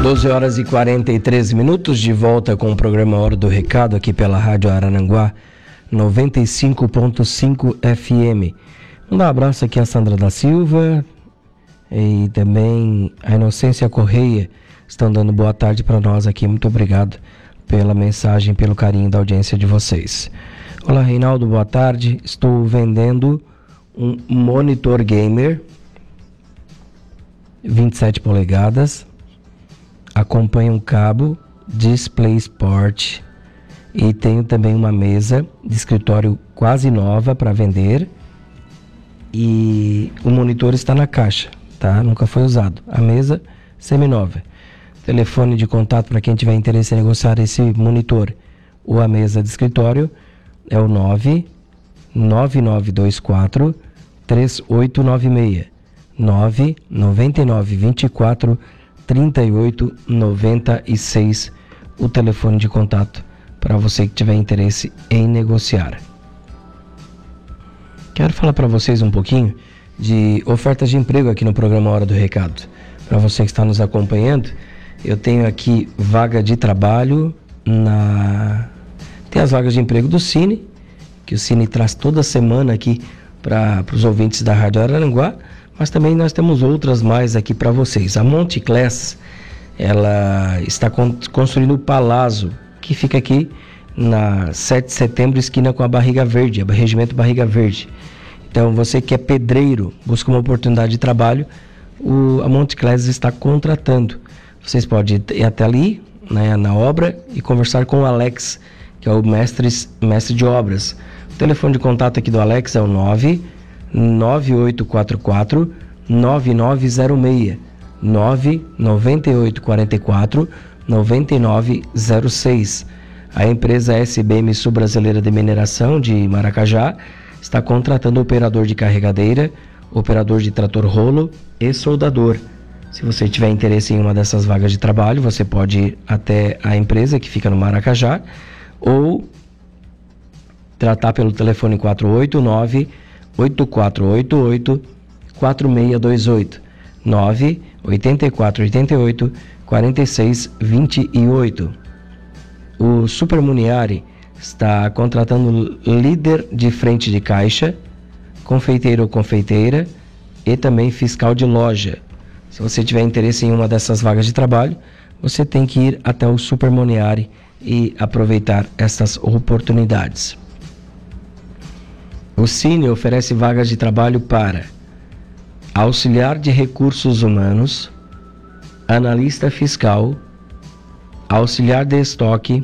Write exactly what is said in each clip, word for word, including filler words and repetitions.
doze horas e quarenta e três minutos, de volta com o programa Hora do Recado aqui pela Rádio Araranguá noventa e cinco ponto cinco F M. Um abraço aqui a Sandra da Silva e também a Inocência Correia estão dando boa tarde para nós aqui. Muito obrigado pela mensagem, pelo carinho da audiência de vocês. Olá, Reinaldo, boa tarde. Estou vendendo um monitor gamer vinte e sete polegadas, acompanha um cabo DisplayPort e tenho também uma mesa de escritório quase nova para vender e o monitor está na caixa, tá? Nunca foi usado. A mesa seminova. Telefone de contato para quem tiver interesse em negociar esse monitor ou a mesa de escritório é o nove nove nove dois quatro três oito nove seis, nove nove nove dois quatro trinta e oito noventa e seis, o telefone de contato para você que tiver interesse em negociar. Quero falar para vocês um pouquinho de ofertas de emprego aqui no programa Hora do Recado. Para você que está nos acompanhando, eu tenho aqui vaga de trabalho na... Tem as vagas de emprego do Cine, que o Cine traz toda semana aqui para os ouvintes da Rádio Araranguá, mas também nós temos outras mais aqui para vocês. A Monteclass, ela está construindo o Palazzo, que fica aqui na sete de setembro, esquina com a Barriga Verde, a Regimento Barriga Verde. Então, você que é pedreiro, busca uma oportunidade de trabalho, o, a Monteclass está contratando. Vocês podem ir até ali, né, na obra, e conversar com o Alex, que é o mestre, mestre de obras. O telefone de contato aqui do Alex é o nove nove oito quatro quatro nove nove zero seis, nove nove oito quatro quatro nove nove zero seis. A empresa S B M Sul Brasileira de Mineração de Maracajá está contratando operador de carregadeira, operador de trator rolo e soldador. Se você tiver interesse em uma dessas vagas de trabalho, você pode ir até a empresa que fica no Maracajá ou tratar pelo telefone quatro oito nove, oito quatro oito oito, quatro seis dois oito, nove oito quatro oito oito, quatro seis dois oito. O Super Muniari está contratando líder de frente de caixa, confeiteiro ou confeiteira e também fiscal de loja. Se você tiver interesse em uma dessas vagas de trabalho, você tem que ir até o Super Muniari e aproveitar essas oportunidades. O Cine oferece vagas de trabalho para auxiliar de recursos humanos, analista fiscal, auxiliar de estoque,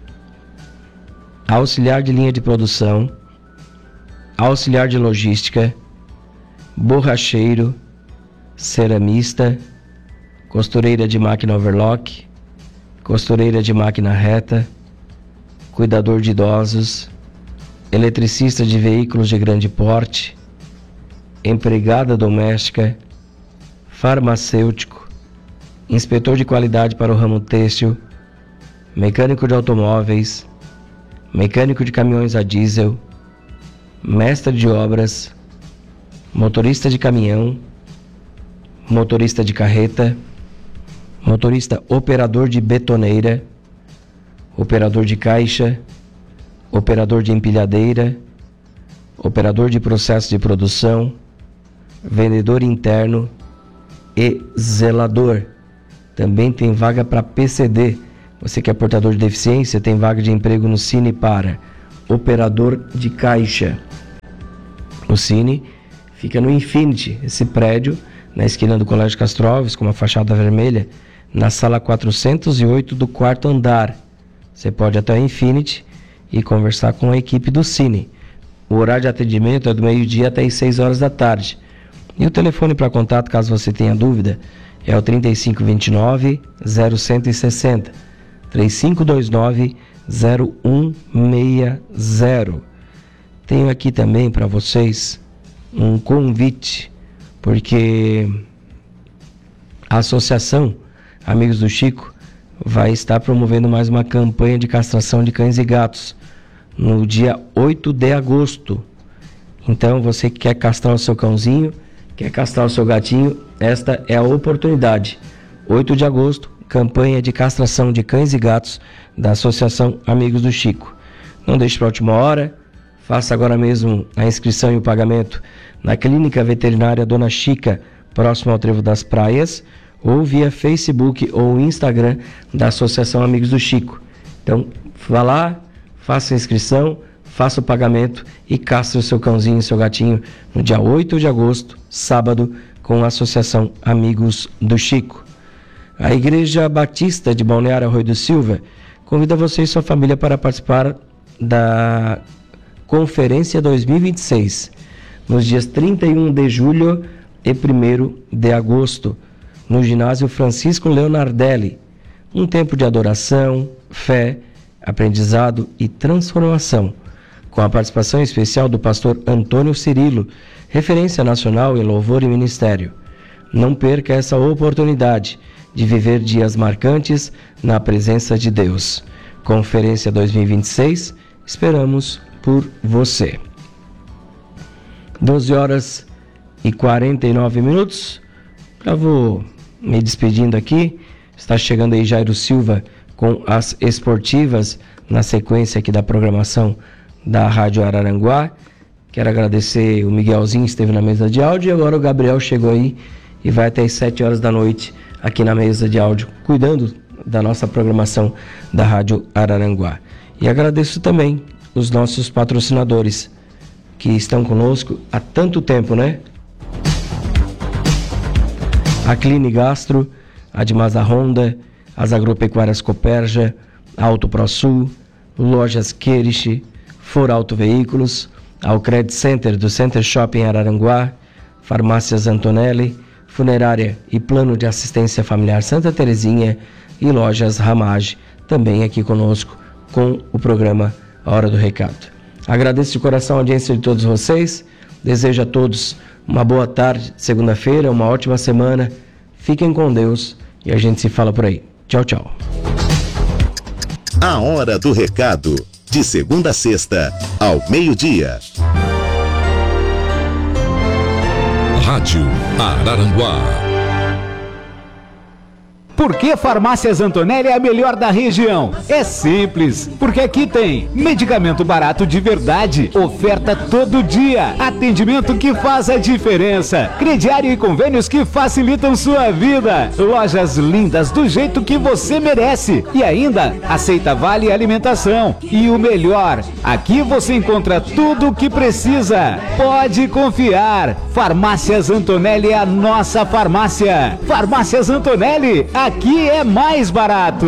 auxiliar de linha de produção, auxiliar de logística, borracheiro, ceramista, costureira de máquina overlock, costureira de máquina reta, cuidador de idosos, eletricista de veículos de grande porte, empregada doméstica, farmacêutico, inspetor de qualidade para o ramo têxtil, mecânico de automóveis, mecânico de caminhões a diesel, mestre de obras, motorista de caminhão, motorista de carreta, motorista operador de betoneira, operador de caixa, operador de empilhadeira, operador de processo de produção, vendedor interno e zelador. Também tem vaga para P C D. Você que é portador de deficiência, tem vaga de emprego no Cine para operador de caixa. O Cine fica no Infinity, esse prédio, na esquina do Colégio Castro Alves, com uma fachada vermelha, na sala quatrocentos e oito do quarto andar. Você pode ir até o Infinity e conversar com a equipe do Cine. O horário de atendimento é do meio-dia até as seis horas da tarde. E o telefone para contato, caso você tenha dúvida, é o trinta e cinco vinte e nove, zero um seis zero, três cinco dois nove, zero um seis zero. Tenho aqui também para vocês um convite, porque a Associação Amigos do Chico vai estar promovendo mais uma campanha de castração de cães e gatos no dia oito de agosto. Então, você que quer castrar o seu cãozinho, quer castrar o seu gatinho, esta é a oportunidade. oito de agosto, campanha de castração de cães e gatos da Associação Amigos do Chico. Não deixe para a última hora, faça agora mesmo a inscrição e o pagamento na Clínica Veterinária Dona Chica, próximo ao Trevo das Praias, ou via Facebook ou Instagram da Associação Amigos do Chico. Então, vá lá, faça a inscrição, faça o pagamento e castre o seu cãozinho e seu gatinho no dia oito de agosto, sábado, com a Associação Amigos do Chico. A Igreja Batista de Balneário Arroio do Silva convida você e sua família para participar da Conferência dois mil e vinte e seis, nos dias trinta e um de julho e primeiro de agosto, no ginásio Francisco Leonardelli. Um tempo de adoração, fé, aprendizado e transformação, com a participação especial do pastor Antônio Cirilo, referência nacional em louvor e ministério. Não perca essa oportunidade de viver dias marcantes na presença de Deus. Conferência dois mil e vinte e seis, esperamos por você. doze horas e quarenta e nove minutos. Já vou me despedindo aqui. Está chegando aí Jairo Silva com as esportivas na sequência aqui da programação da Rádio Araranguá. Quero agradecer o Miguelzinho que esteve na mesa de áudio, e agora o Gabriel chegou aí e vai até as sete horas da noite aqui na mesa de áudio, cuidando da nossa programação da Rádio Araranguá. E agradeço também os nossos patrocinadores que estão conosco há tanto tempo, né? A Cline Gastro, a de Mazda Honda, as Agropecuárias Copérgia, Auto ProSul, Lojas Querich, For Auto Veículos, ao Credit Center do Center Shopping Araranguá, Farmácias Antonelli, Funerária e Plano de Assistência Familiar Santa Terezinha e Lojas Ramage, também aqui conosco com o programa A Hora do Recado. Agradeço de coração a audiência de todos vocês, desejo a todos uma boa tarde de segunda-feira, uma ótima semana, fiquem com Deus e a gente se fala por aí. Tchau, tchau. A Hora do Recado, de segunda a sexta, ao meio-dia. Rádio Araranguá. Por que Farmácias Antonelli é a melhor da região? É simples, porque aqui tem medicamento barato de verdade, oferta todo dia, atendimento que faz a diferença, crediário e convênios que facilitam sua vida, lojas lindas do jeito que você merece e ainda aceita vale alimentação. E o melhor, aqui você encontra tudo o que precisa. Pode confiar, Farmácias Antonelli é a nossa farmácia. Farmácias Antonelli, aqui é mais barato.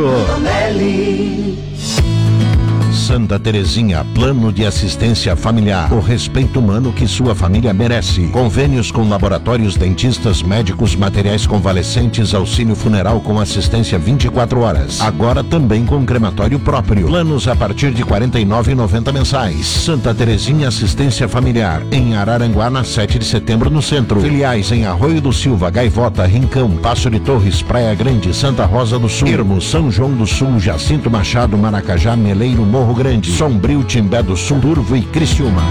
Santa Terezinha, plano de assistência familiar, o respeito humano que sua família merece. Convênios com laboratórios, dentistas, médicos, materiais convalescentes, auxílio funeral com assistência vinte e quatro horas. Agora também com crematório próprio. Planos a partir de quarenta e nove reais e noventa centavos mensais. Santa Terezinha Assistência Familiar, em Araranguá, na sete de setembro, no centro. Filiais em Arroio do Silva, Gaivota, Rincão, Passo de Torres, Praia Grande, Santa Rosa do Sul, Ermo, São João do Sul, Jacinto Machado, Maracajá, Meleiro, Morro Grande, Sombrio, Timbé do Sul, Turvo e Criciúma.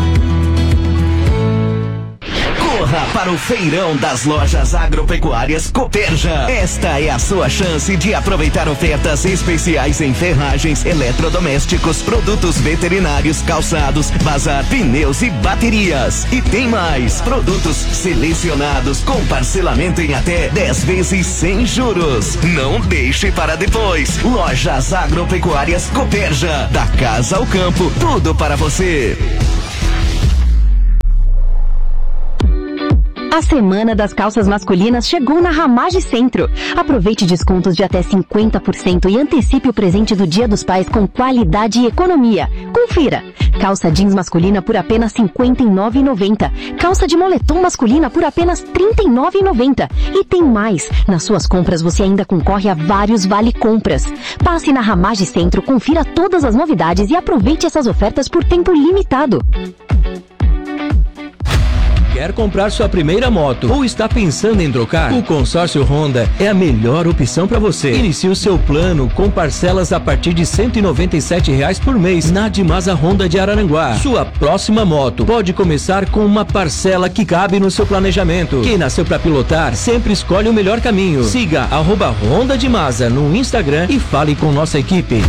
Corra para o feirão das lojas agropecuárias Copérgia. Esta é a sua chance de aproveitar ofertas especiais em ferragens, eletrodomésticos, produtos veterinários, calçados, bazar, pneus e baterias. E tem mais, produtos selecionados com parcelamento em até dez vezes sem juros. Não deixe para depois. Lojas agropecuárias Copérgia, da casa ao campo, tudo para você. A Semana das Calças Masculinas chegou na Ramage Centro. Aproveite descontos de até cinquenta por cento e antecipe o presente do Dia dos Pais com qualidade e economia. Confira! Calça jeans masculina por apenas cinquenta e nove reais e noventa centavos. Calça de moletom masculina por apenas trinta e nove reais e noventa centavos. E tem mais! Nas suas compras você ainda concorre a vários vale-compras. Passe na Ramage Centro, confira todas as novidades e aproveite essas ofertas por tempo limitado. Quer comprar sua primeira moto ou está pensando em trocar? O consórcio Honda é a melhor opção para você. Inicie o seu plano com parcelas a partir de cento e noventa e sete reais por mês na Dimasa Honda de Araranguá. Sua próxima moto pode começar com uma parcela que cabe no seu planejamento. Quem nasceu para pilotar sempre escolhe o melhor caminho. Siga arroba Honda Dimasa no Instagram e fale com nossa equipe.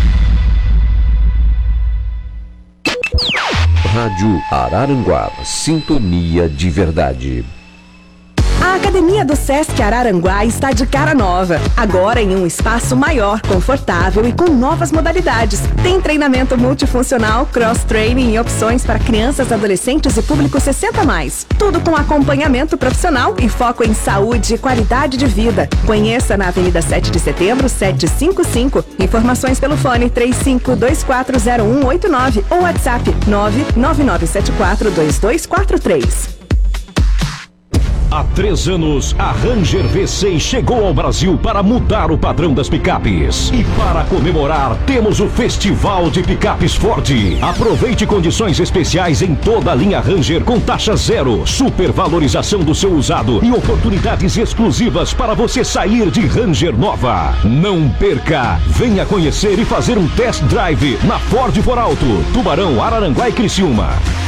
Rádio Araranguá, sintonia de verdade. A Academia do Sesc Araranguá está de cara nova, agora em um espaço maior, confortável e com novas modalidades. Tem treinamento multifuncional, cross-training e opções para crianças, adolescentes e público sessenta a mais. Tudo com acompanhamento profissional e foco em saúde e qualidade de vida. Conheça na Avenida sete de Setembro, setecentos e cinquenta e cinco. Informações pelo fone três cinco dois quatro zero um oito nove ou WhatsApp nove nove nove sete quatro dois dois quatro três. Há três anos, a Ranger V seis chegou ao Brasil para mudar o padrão das picapes. E para comemorar, temos o Festival de Picapes Ford. Aproveite condições especiais em toda a linha Ranger com taxa zero, supervalorização do seu usado e oportunidades exclusivas para você sair de Ranger nova. Não perca! Venha conhecer e fazer um test drive na Ford For Alto, Tubarão, Araranguá e Criciúma.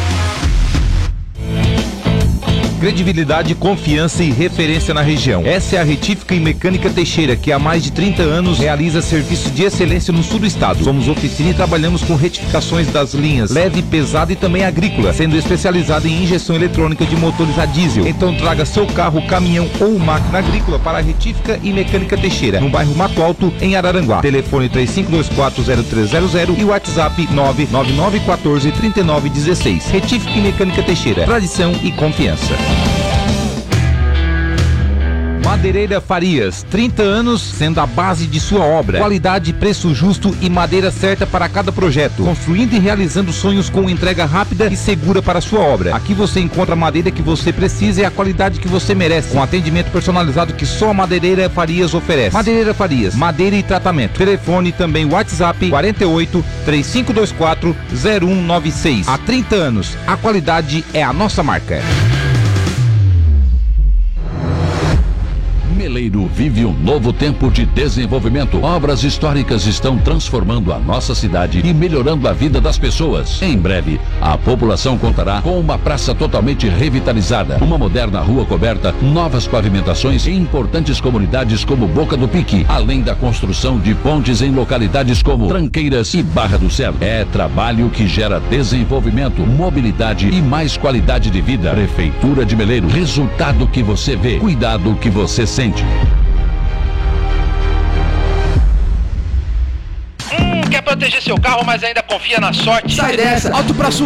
Credibilidade, confiança e referência na região. Essa é a Retífica e Mecânica Teixeira, que há mais de trinta anos realiza serviço de excelência no sul do estado. Somos oficina e trabalhamos com retificações das linhas leve, pesada e também agrícola, sendo especializada em injeção eletrônica de motores a diesel. Então traga seu carro, caminhão ou máquina agrícola para a Retífica e Mecânica Teixeira, no bairro Mato Alto, em Araranguá. Telefone três cinco dois quatro zero três zero zero e WhatsApp nove nove nove um quatro três nove um seis. Retífica e Mecânica Teixeira, tradição e confiança. Madeireira Farias, trinta anos sendo a base de sua obra. Qualidade, preço justo e madeira certa para cada projeto. Construindo e realizando sonhos com entrega rápida e segura para sua obra. Aqui você encontra a madeira que você precisa e a qualidade que você merece. Com atendimento personalizado que só a Madeireira Farias oferece. Madeireira Farias, madeira e tratamento. Telefone também WhatsApp quarenta e oito, três cinco dois quatro, zero um nove seis. Há trinta anos, a qualidade é a nossa marca. Meleiro vive um novo tempo de desenvolvimento. Obras históricas estão transformando a nossa cidade e melhorando a vida das pessoas. Em breve, a população contará com uma praça totalmente revitalizada, uma moderna rua coberta, novas pavimentações e importantes comunidades como Boca do Pique, além da construção de pontes em localidades como Tranqueiras e Barra do Céu. É trabalho que gera desenvolvimento, mobilidade e mais qualidade de vida. Prefeitura de Meleiro, resultado que você vê, cuidado que você sente. Hum, quer proteger seu carro, mas ainda confia na sorte? Sai dessa! Auto Pra Sul